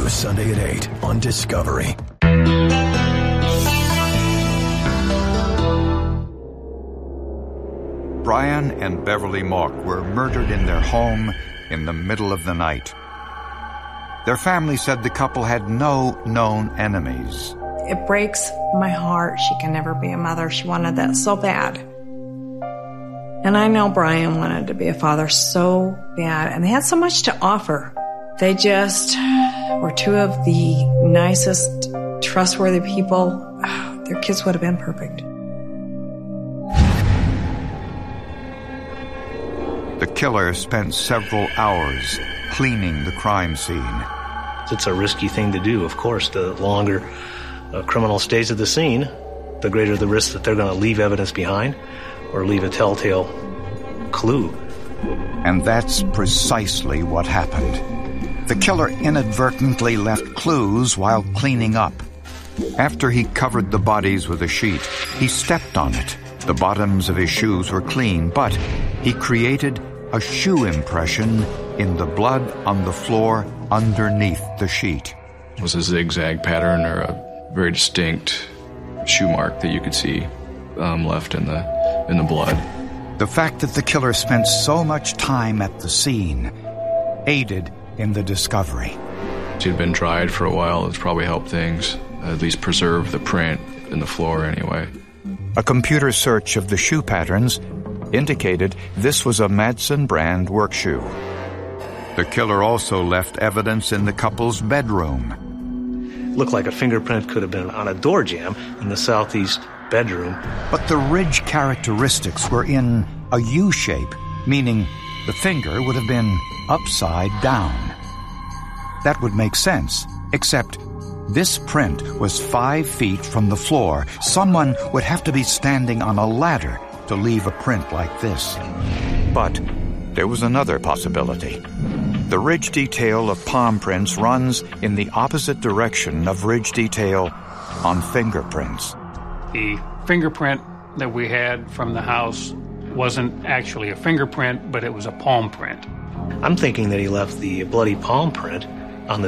new Sunday at 8 on Discovery. Brian and Beverly Mauck were murdered in their home in the middle of the night. Their family said the couple had no known enemies. It breaks my heart. She can never be a mother. She wanted that so bad. And I know Brian wanted to be a father so bad. And they had so much to offer. They just were two of the nicest, trustworthy people. Their kids would have been perfect. The killer spent several hours cleaning the crime scene. It's a risky thing to do, of course. The longer a criminal stays at the scene, the greater the risk that they're going to leave evidence behind or leave a telltale clue. And that's precisely what happened. The killer inadvertently left clues while cleaning up. After he covered the bodies with a sheet, he stepped on it. The bottoms of his shoes were clean, but he created a shoe impression in the blood on the floor underneath the sheet. It was a zigzag pattern or a very distinct shoe mark that you could see left in the blood. The fact that the killer spent so much time at the scene aided in the discovery. She'd been dried for a while. It's probably helped things, at least preserve the print in the floor anyway. A computer search of the shoe patterns indicated this was a Madsen brand work shoe. The killer also left evidence in the couple's bedroom. Looked like a fingerprint could have been on a door jamb in the southeast bedroom. But the ridge characteristics were in a U shape, meaning the finger would have been upside down. That would make sense, except this print was 5 feet from the floor. Someone would have to be standing on a ladder to leave a print like this. But there was another possibility. The ridge detail of palm prints runs in the opposite direction of ridge detail on fingerprints. The fingerprint that we had from the house wasn't actually a fingerprint, but it was a palm print. I'm thinking that he left the bloody palm print